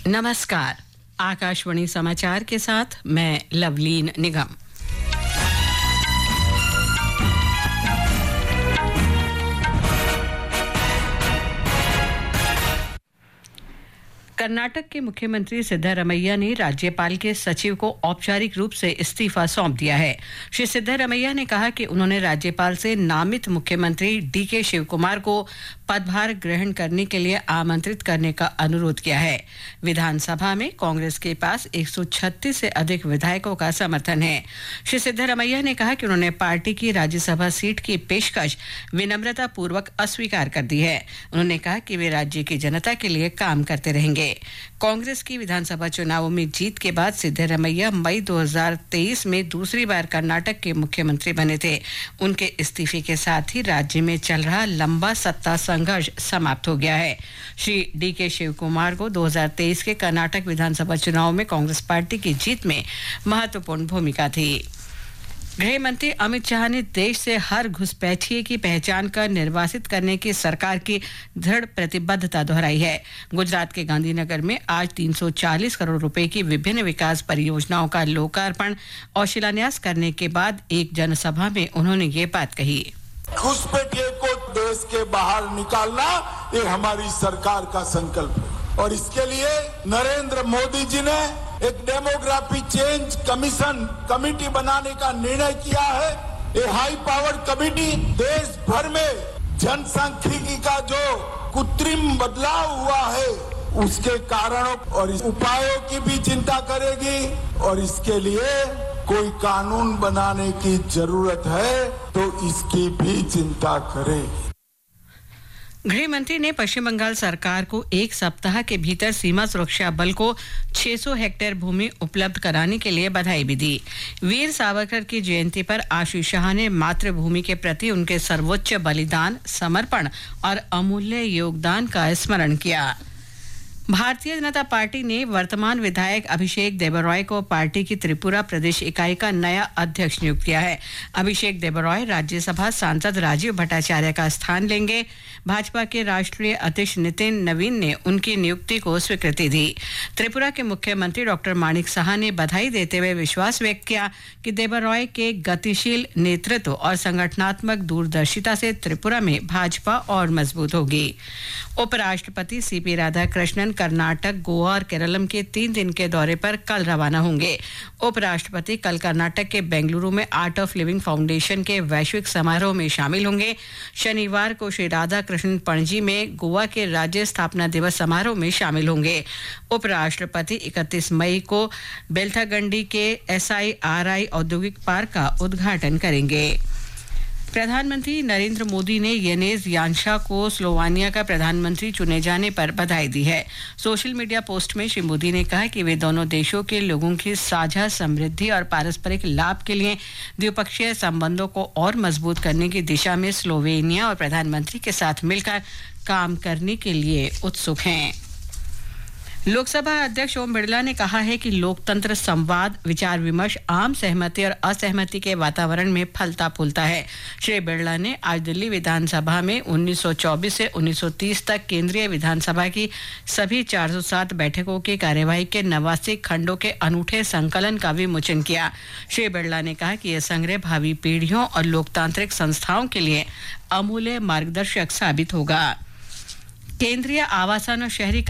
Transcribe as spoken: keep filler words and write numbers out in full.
नमस्कार, आकाशवाणी समाचार के साथ मैं लवलीन निगम। कर्नाटक के मुख्यमंत्री सिद्धरमैया ने राज्यपाल के सचिव को औपचारिक रूप से इस्तीफा सौंप दिया है। श्री सिद्धरमैया ने कहा कि उन्होंने राज्यपाल से नामित मुख्यमंत्री डी के शिवकुमार को पदभार ग्रहण करने के लिए आमंत्रित करने का अनुरोध किया है। विधानसभा में कांग्रेस के पास एक सौ छत्तीस से अधिक विधायकों का समर्थन है। श्री सिद्धरमैया ने कहा कि उन्होंने पार्टी की राज्यसभा सीट की पेशकश विनम्रता पूर्वक अस्वीकार कर दी है। उन्होंने कहा कि वे राज्य की जनता के लिए काम करते रहेंगे। कांग्रेस की विधानसभा चुनावों में जीत के बाद सिद्धरमैया मई दो हज़ार तेईस में दूसरी बार कर्नाटक के मुख्यमंत्री बने थे। उनके इस्तीफे के साथ ही राज्य में चल रहा लंबा सत्ता संघर्ष समाप्त हो गया है। श्री डी के शिवकुमार को दो हज़ार तेईस के कर्नाटक विधानसभा चुनाव में कांग्रेस पार्टी की जीत में महत्वपूर्ण भूमिका थी। गृह मंत्री अमित शाह ने देश से हर घुसपैठिए की पहचान कर निर्वासित करने की सरकार की दृढ़ प्रतिबद्धता दोहराई है। गुजरात के गांधीनगर में आज तीन सौ चालीस करोड़ रुपए की विभिन्न विकास परियोजनाओं का लोकार्पण और शिलान्यास करने के बाद एक जनसभा में उन्होंने ये बात कही। घुसपैठिए को देश के बाहर निकालना ये हमारी सरकार का संकल्प है और इसके लिए नरेंद्र मोदी जी ने एक डेमोग्राफी चेंज कमीशन कमेटी बनाने का निर्णय किया है। ये हाई पावर कमेटी देश भर में जनसांख्यिकी का जो कृत्रिम बदलाव हुआ है उसके कारणों और उपायों की भी चिंता करेगी और इसके लिए कोई कानून बनाने की जरूरत है तो इसकी भी चिंता करेगी। गृह मंत्री ने पश्चिम बंगाल सरकार को एक सप्ताह के भीतर सीमा सुरक्षा बल को छह सौ हेक्टेयर भूमि उपलब्ध कराने के लिए बधाई भी दी। वीर सावरकर की जयंती पर आज श्री शाह ने मातृभूमि के प्रति उनके सर्वोच्च बलिदान, समर्पण और अमूल्य योगदान का स्मरण किया। भारतीय जनता पार्टी ने वर्तमान विधायक अभिषेक देबरॉय को पार्टी की त्रिपुरा प्रदेश इकाई का नया अध्यक्ष नियुक्त किया है। अभिषेक देबरॉय राज्यसभा सांसद राजीव भट्टाचार्य का स्थान लेंगे। भाजपा के राष्ट्रीय अध्यक्ष नितिन नवीन ने उनकी नियुक्ति को स्वीकृति दी। त्रिपुरा के मुख्यमंत्री डॉक्टर माणिक साहा ने बधाई देते हुए विश्वास व्यक्त किया कि देबरॉय के गतिशील नेतृत्व और संगठनात्मक दूरदर्शिता से त्रिपुरा में भाजपा और मजबूत होगी। उपराष्ट्रपति सीपी राधाकृष्णन कर्नाटक, गोवा और केरलम के तीन दिन के दौरे पर कल रवाना होंगे। उपराष्ट्रपति कल कर्नाटक के बेंगलुरु में आर्ट ऑफ लिविंग फाउंडेशन के वैश्विक समारोह में शामिल होंगे। शनिवार को श्री राधाकृष्णन पणजी में गोवा के राज्य स्थापना दिवस समारोह में शामिल होंगे। उपराष्ट्रपति इकतीस मई को बेल्थागंडी के एस आई आर आई औद्योगिक पार्क का उद्घाटन करेंगे। प्रधानमंत्री नरेंद्र मोदी ने येनेज यान्शा को स्लोवानिया का प्रधानमंत्री चुने जाने पर बधाई दी है। सोशल मीडिया पोस्ट में श्री मोदी ने कहा कि वे दोनों देशों के लोगों की साझा समृद्धि और पारस्परिक लाभ के लिए द्विपक्षीय संबंधों को और मजबूत करने की दिशा में स्लोवेनिया और प्रधानमंत्री के साथ मिलकर काम करने के लिए उत्सुक हैं। लोकसभा अध्यक्ष ओम बिरला ने कहा है कि लोकतंत्र संवाद, विचार विमर्श, आम सहमति और असहमति के वातावरण में फलता फूलता है। श्री बिरला ने आज दिल्ली विधानसभा में उन्नीस सौ चौबीस से उन्नीस सौ तीस तक केंद्रीय विधानसभा की सभी चार सौ सात बैठकों की कार्यवाही के नवासी खंडों के अनूठे संकलन का विमोचन किया। श्री बिरला ने कहा कि यह संग्रह भावी पीढ़ियों और लोकतांत्रिक संस्थाओं के लिए अमूल्य मार्गदर्शक साबित होगा। केंद्रीय आवासन और शहरी